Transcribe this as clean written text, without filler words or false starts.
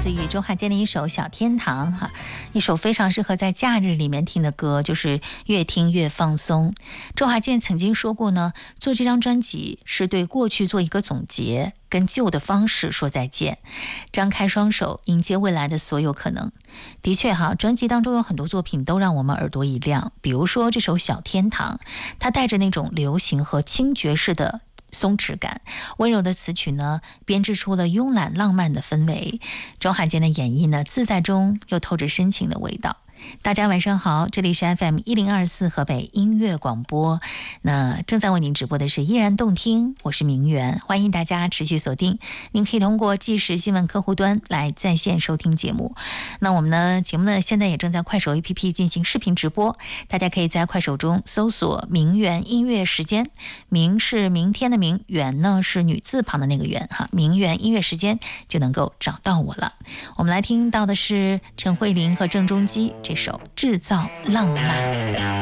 自于周华健的一首《小天堂》哈，一首非常适合在假日里面听的歌，就是越听越放松。周华健曾经说过呢，做这张专辑是对过去做一个总结，跟旧的方式说再见，张开双手迎接未来的所有可能。的确哈，专辑当中有很多作品都让我们耳朵一亮，比如说这首《小天堂》，它带着那种流行和轻爵士的松弛感，温柔的词曲呢，编织出了慵懒浪漫的氛围。周华健的演绎呢，自在中又透着深情的味道。大家晚上好，这里是 FM 1024河北音乐广播，那正在为您直播的是依然动听，我是明媛，欢迎大家持续锁定。您可以通过即时新闻客户端来在线收听节目。那我们的节目呢，现在也正在快手 APP 进行视频直播，大家可以在快手中搜索明媛音乐时间，明是明天的明，媛呢是女字旁的那个媛哈，明媛音乐时间就能够找到我了。我们来听到的是陈慧琳和郑中基这首《制造浪漫》。